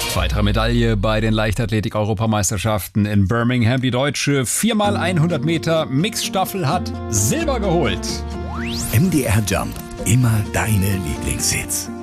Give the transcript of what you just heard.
Weitere Medaille bei den Leichtathletik-Europameisterschaften in Birmingham. Die deutsche 4x100 Meter Mixstaffel hat Silber geholt. MDR Jump. Immer deine Lieblingshits.